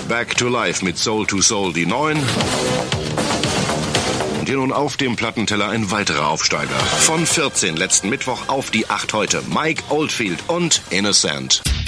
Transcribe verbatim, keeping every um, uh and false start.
Back to Life mit Soul to Soul die neun. Und hier nun auf dem Plattenteller ein weiterer Aufsteiger. Von vierzehn letzten Mittwoch auf die acht heute. Mike Oldfield und Innocent.